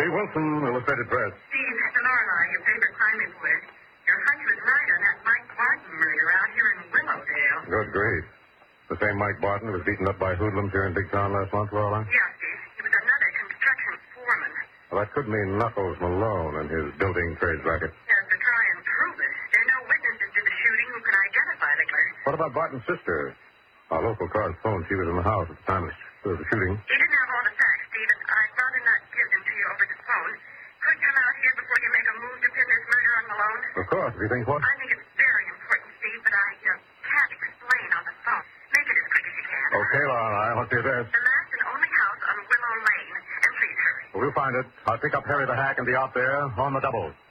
Steve Wilson, Illustrated Press. Steve, it's Lorelei, your favorite crime reporter. Your hunch was right on that Mike Barton murder out here in Willowdale. Good grief. The same Mike Barton who was beaten up by hoodlums here in Big Town last month, Lorelei? Yeah, Steve. He was another construction foreman. Well, that could mean Knuckles Malone and his building trades racket. Yes, to try and prove it. There are no witnesses to the shooting who can identify the killer. What about Barton's sister? Our local correspondent, she was in the house at the time of the shooting. He didn't have all the facts, Stephen. I'd rather not give them to you over the phone. Could you come out here before you make a move to pin this murder on Malone? Of course. If you think what? I think it's very important, Steve, but I can't explain on the phone. Make it as quick as you can. Okay, Lorelei. What's the address? The last and only house on Willow Lane. And please hurry. We'll find it. I'll pick up Harry the Hack and be out there on the double.